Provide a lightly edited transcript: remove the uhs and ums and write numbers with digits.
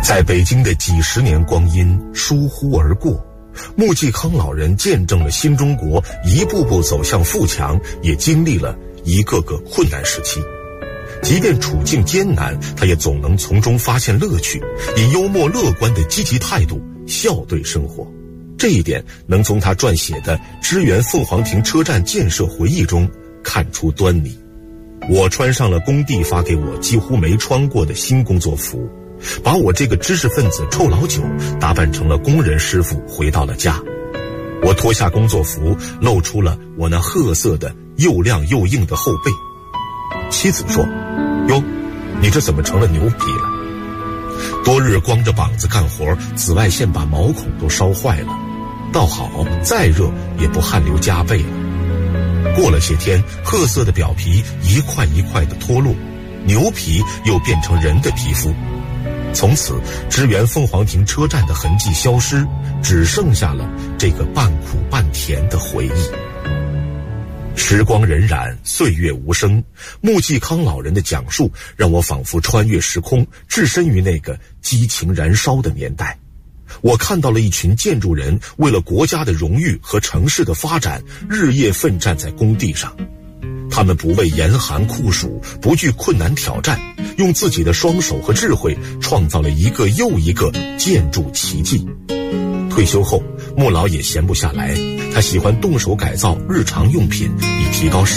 在北京的几十年光阴疏忽而过，穆季康老人见证了新中国一步步走向富强，也经历了一个个困难时期。即便处境艰难，他也总能从中发现乐趣，以幽默乐观的积极态度笑对生活。这一点能从他撰写的支援凤凰亭车站建设回忆中看出端倪。我穿上了工地发给我几乎没穿过的新工作服，把我这个知识分子臭老九打扮成了工人师傅，回到了家。我脱下工作服，露出了我那褐色的又亮又硬的后背。妻子说：“哟，你这怎么成了牛皮了？多日光着膀子干活，紫外线把毛孔都烧坏了，倒好，再热也不汗流浃背了。过了些天，褐色的表皮一块一块的脱落，牛皮又变成人的皮肤。从此，支援凤凰亭车站的痕迹消失，只剩下了这个半苦半甜的回忆。时光荏苒，岁月无声，穆季康老人的讲述让我仿佛穿越时空，置身于那个激情燃烧的年代。我看到了一群建筑人为了国家的荣誉和城市的发展，日夜奋战在工地上。他们不畏严寒酷暑，不惧困难挑战，用自己的双手和智慧创造了一个又一个建筑奇迹。退休后，穆老也闲不下来，他喜欢动手改造日常用品，以提高